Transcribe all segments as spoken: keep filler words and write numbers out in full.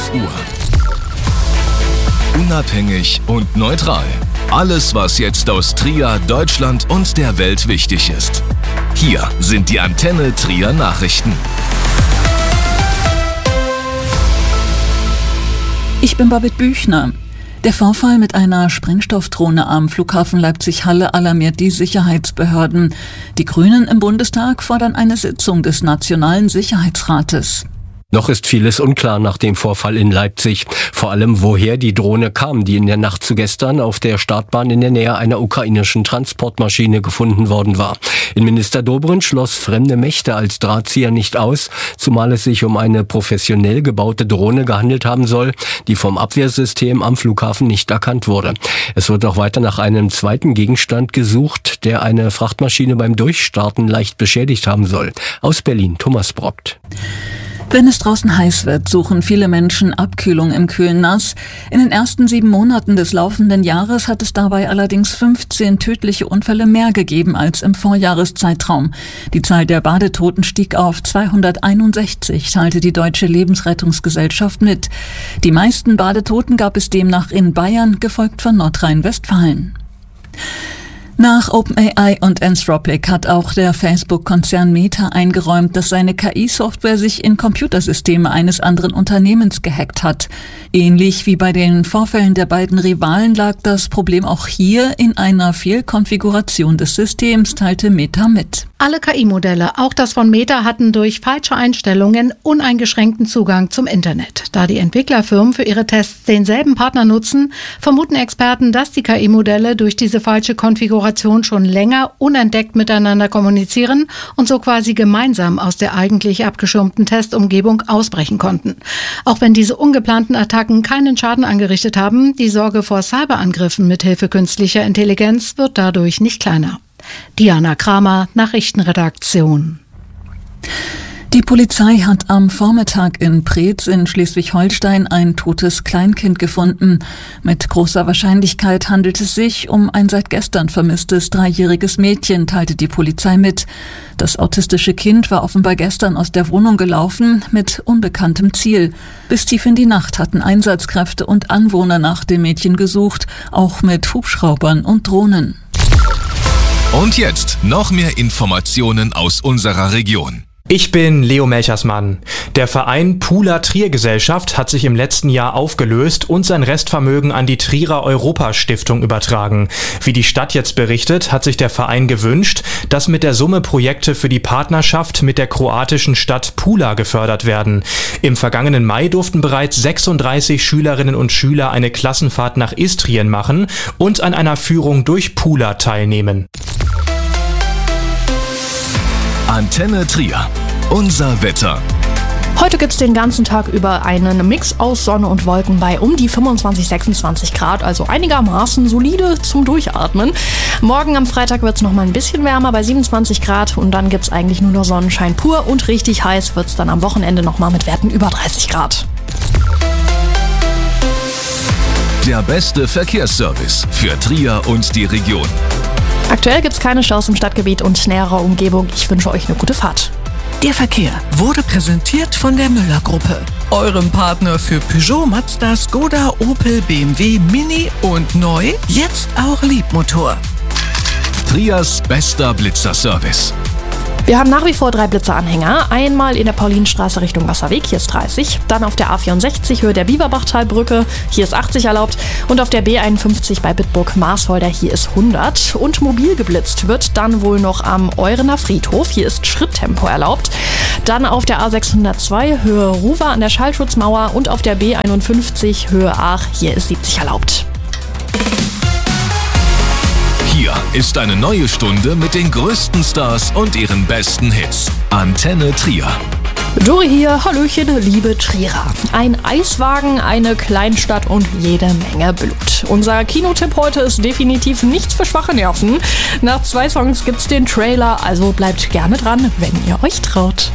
fünf Uhr. Unabhängig und neutral. Alles, was jetzt aus Trier, Deutschland und der Welt wichtig ist. Hier sind die Antenne Trier Nachrichten. Ich bin Babette Büchner. Der Vorfall mit einer Sprengstoffdrohne am Flughafen Leipzig-Halle alarmiert die Sicherheitsbehörden. Die Grünen im Bundestag fordern eine Sitzung des Nationalen Sicherheitsrates. Noch ist vieles unklar nach dem Vorfall in Leipzig. Vor allem, woher die Drohne kam, die in der Nacht zu gestern auf der Startbahn in der Nähe einer ukrainischen Transportmaschine gefunden worden war. Innenminister Dobrindt schloss fremde Mächte als Drahtzieher nicht aus, zumal es sich um eine professionell gebaute Drohne gehandelt haben soll, die vom Abwehrsystem am Flughafen nicht erkannt wurde. Es wird auch weiter nach einem zweiten Gegenstand gesucht, der eine Frachtmaschine beim Durchstarten leicht beschädigt haben soll. Aus Berlin, Thomas Brockt. Wenn es draußen heiß wird, suchen viele Menschen Abkühlung im kühlen Nass. In den ersten sieben Monaten des laufenden Jahres hat es dabei allerdings fünfzehn tödliche Unfälle mehr gegeben als im Vorjahreszeitraum. Die Zahl der Badetoten stieg auf zweihunderteinundsechzig, teilte die Deutsche Lebensrettungsgesellschaft mit. Die meisten Badetoten gab es demnach in Bayern, gefolgt von Nordrhein-Westfalen. Nach OpenAI und Anthropic hat auch der Facebook-Konzern Meta eingeräumt, dass seine K I-Software sich in Computersysteme eines anderen Unternehmens gehackt hat. Ähnlich wie bei den Vorfällen der beiden Rivalen lag das Problem auch hier in einer Fehlkonfiguration des Systems, teilte Meta mit. Alle K I-Modelle, auch das von Meta, hatten durch falsche Einstellungen uneingeschränkten Zugang zum Internet. Da die Entwicklerfirmen für ihre Tests denselben Partner nutzen, vermuten Experten, dass die K I-Modelle durch diese falsche Konfiguration schon länger unentdeckt miteinander kommunizieren und so quasi gemeinsam aus der eigentlich abgeschirmten Testumgebung ausbrechen konnten. Auch wenn diese ungeplanten Attacken keinen Schaden angerichtet haben, die Sorge vor Cyberangriffen mithilfe künstlicher Intelligenz wird dadurch nicht kleiner. Diana Kramer, Nachrichtenredaktion. Die Polizei hat am Vormittag in Preetz in Schleswig-Holstein ein totes Kleinkind gefunden. Mit großer Wahrscheinlichkeit handelt es sich um ein seit gestern vermisstes dreijähriges Mädchen, teilte die Polizei mit. Das autistische Kind war offenbar gestern aus der Wohnung gelaufen mit unbekanntem Ziel. Bis tief in die Nacht hatten Einsatzkräfte und Anwohner nach dem Mädchen gesucht, auch mit Hubschraubern und Drohnen. Und jetzt noch mehr Informationen aus unserer Region. Ich bin Leo Melchersmann. Der Verein Pula Trier Gesellschaft hat sich im letzten Jahr aufgelöst und sein Restvermögen an die Trierer Europastiftung übertragen. Wie die Stadt jetzt berichtet, hat sich der Verein gewünscht, dass mit der Summe Projekte für die Partnerschaft mit der kroatischen Stadt Pula gefördert werden. Im vergangenen Mai durften bereits sechsunddreißig Schülerinnen und Schüler eine Klassenfahrt nach Istrien machen und an einer Führung durch Pula teilnehmen. Antenne Trier. Unser Wetter. Heute gibt's den ganzen Tag über einen Mix aus Sonne und Wolken bei um die fünfundzwanzig, sechsundzwanzig Grad, also einigermaßen solide zum Durchatmen. Morgen am Freitag wird's noch mal ein bisschen wärmer bei siebenundzwanzig Grad und dann gibt's eigentlich nur noch Sonnenschein pur und richtig heiß wird's dann am Wochenende noch mal mit Werten über dreißig Grad. Der beste Verkehrsservice für Trier und die Region. Aktuell gibt's keine Staus im Stadtgebiet und näherer Umgebung. Ich wünsche euch eine gute Fahrt. Der Verkehr wurde präsentiert von der Müller-Gruppe, eurem Partner für Peugeot, Mazda, Skoda, Opel, B M W, Mini und neu, jetzt auch Liebmotor. Triers bester Blitzerservice. Wir haben nach wie vor drei Blitzeranhänger. Einmal in der Paulinstraße Richtung Wasserweg, hier ist dreißig. Dann auf der A vierundsechzig Höhe der Bieberbachtalbrücke, hier ist achtzig erlaubt. Und auf der B einundfünfzig bei Bitburg-Marsholder, hier ist hundert. Und mobil geblitzt wird dann wohl noch am Eurener Friedhof, hier ist Schritttempo erlaubt. Dann auf der A sechshundertzwei Höhe Ruwer an der Schallschutzmauer und auf der B einundfünfzig Höhe Aach, hier ist siebzig erlaubt. Hier ist eine neue Stunde mit den größten Stars und ihren besten Hits. Antenne Trier. Dori hier, hallöchen, liebe Trierer. Ein Eiswagen, eine Kleinstadt und jede Menge Blut. Unser Kinotipp heute ist definitiv nichts für schwache Nerven. Nach zwei Songs gibt's den Trailer, also bleibt gerne dran, wenn ihr euch traut.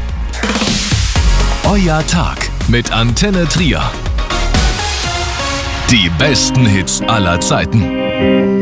Euer Tag mit Antenne Trier. Die besten Hits aller Zeiten.